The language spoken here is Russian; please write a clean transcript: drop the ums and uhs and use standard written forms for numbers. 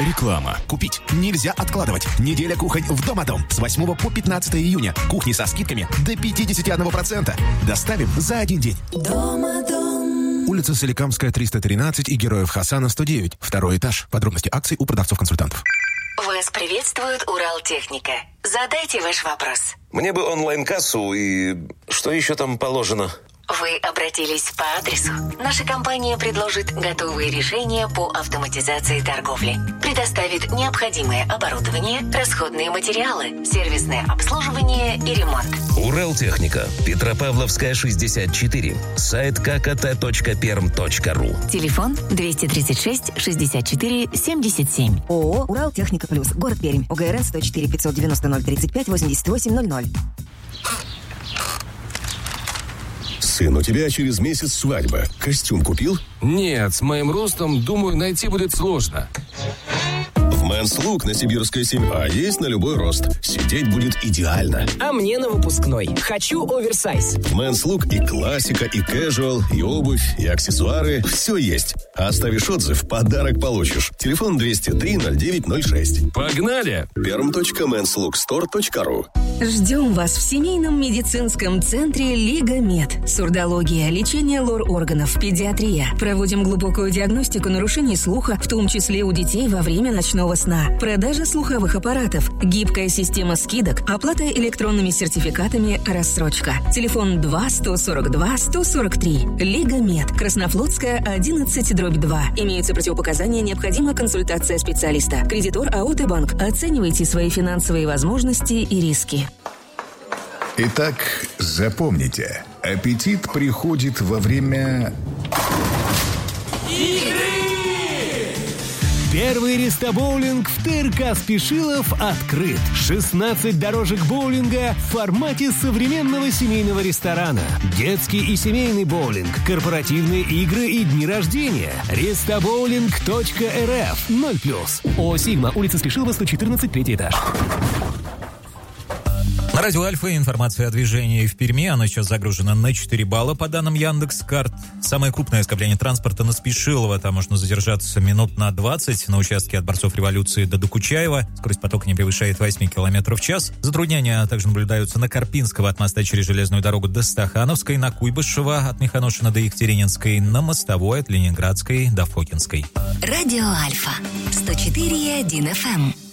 Реклама. Купить нельзя откладывать. Неделя кухонь в Домодом. С 8 по 15 июня. Кухни со скидками до 51%. Доставим за один день. Домодом. Улица Соликамская, 313 и Героев Хасана, 109. Второй этаж. Подробности акций у продавцов-консультантов. Вас приветствует Уралтехника. Задайте ваш вопрос. Мне бы онлайн-кассу и... Что еще там положено? Вы обратились по адресу. Наша компания предложит готовые решения по автоматизации торговли. Предоставит необходимое оборудование, расходные материалы, сервисное обслуживание и ремонт. Уралтехника. Петропавловская, 64. Сайт kkt.perm.ru. Телефон 236 64 77. ООО «Уралтехника Плюс». Город Пермь. ОГРН 104 590 035 88 00. Сын, у тебя через месяц свадьба. Костюм купил? Нет, с моим ростом, думаю, найти будет сложно. В Men's Look на Сибирской 7А есть на любой рост. Сидеть будет идеально. А мне на выпускной. Хочу оверсайз. В Men's Look и классика, и casual, и обувь, и аксессуары. Все есть. А оставишь отзыв, подарок получишь. Телефон 203-09-06. Погнали! perm.menslookstore.ru. Ждем вас в семейном медицинском центре Лига Мед. Сурдология, лечение лор-органов, педиатрия. Проводим глубокую диагностику нарушений слуха, в том числе у детей во время ночного сна. Продажа слуховых аппаратов. Гибкая система скидок. Оплата электронными сертификатами. Рассрочка. Телефон 2-142-143. Лига Мед. Краснофлотская, 11/2. Имеются противопоказания, необходима консультация специалиста. Кредитор АО «Т-банк». Оценивайте свои финансовые возможности и риски. Итак, запомните, аппетит приходит во время... Первый рестобоулинг в ТРК Спешилов открыт. 16 дорожек боулинга в формате современного семейного ресторана. Детский и семейный боулинг, корпоративные игры и дни рождения. Restabowling.rf 0+. О Сигма, улица Спешилова, 114, 3 этаж. На радио Альфа информация о движении в Перми. Она сейчас загружена на 4 балла по данным Яндекс.Карт. Самое крупное скопление транспорта на Спешилова. Там можно задержаться минут на 20 на участке от Борцов Революции до Докучаева. Скорость потока не превышает 8 км в час. Затруднения также наблюдаются на Карпинского от моста через железную дорогу до Стахановской, на Куйбышева от Механошина до Екатерининской, на Мостовой от Ленинградской до Фокинской. Радио Альфа 104,1 FM.